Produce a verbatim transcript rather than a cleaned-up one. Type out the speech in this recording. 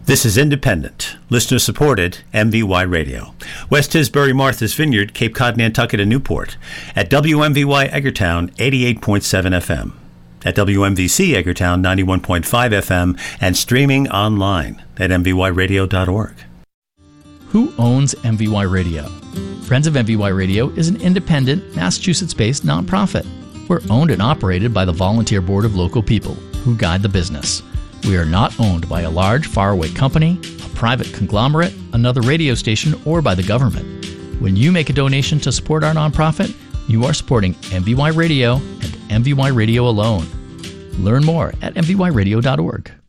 This is independent, listener-supported M V Y Radio. West Tisbury, Martha's Vineyard, Cape Cod, Nantucket, and Newport. At W M V Y Edgartown, eighty-eight point seven F M. At W M V C Edgartown, ninety-one point five F M. And streaming online at m v y radio dot org. Who owns M V Y Radio? Friends of M V Y Radio is an independent, Massachusetts-based nonprofit. We're owned and operated by the Volunteer Board of Local People, who guide the business. We are not owned by a large, faraway company, a private conglomerate, another radio station, or by the government. When you make a donation to support our nonprofit, you are supporting M V Y Radio and M V Y Radio alone. Learn more at m v y radio dot org.